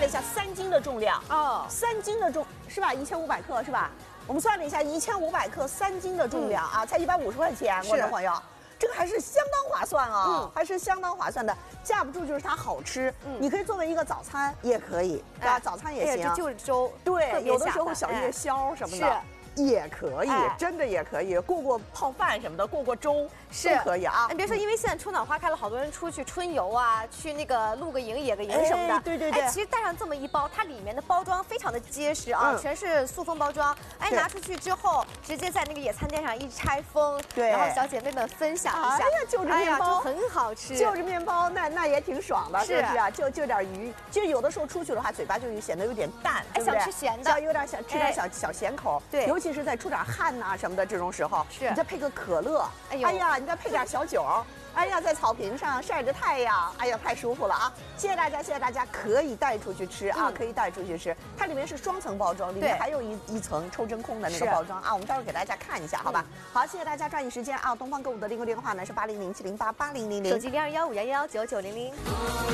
了一下3斤的重量哦，3斤的重是吧？1500克是吧？我们算了一下，1500克3斤的重量啊，才150块钱，观众朋友。 这个还是相当划算啊，还是相当划算的。架不住就是它好吃，你可以作为一个早餐也可以，对吧？早餐也行。 这就是粥， 对，有的时候小夜宵什么的。 也可以，真的也可以，过泡饭什么的，过粥都可以啊。 你别说，因为现在春暖花开了，好多人出去春游啊，去那个露个营、野个营什么的。 对对对。 哎，其实带上这么一包，它里面的包装非常的结实啊，全是塑封包装。哎，拿出去之后，直接在那个野餐垫上一拆封，对，然后小姐妹们分享一下。 哎呀，就着面包， 很好吃。 就着面包，那也挺爽的，是不是啊？就点鱼，就有的时候出去的话，嘴巴就显得有点淡，对不对？ 想吃咸的， 有点想吃点小咸口。对，尤其是再出点汗。 呐什么的这种时候，你再配个可乐，哎呀，你再配点小酒，哎呀，在草坪上晒着太阳，哎呀，太舒服了啊！谢谢大家，谢谢大家，可以带出去吃啊，可以带出去吃。它里面是双层包装，里面还有一层抽真空的那个包装啊，我们待会儿给大家看一下，好吧？好，谢谢大家，抓紧时间啊！东方购物的订购电话呢是800-708-8000， 手机0215119900。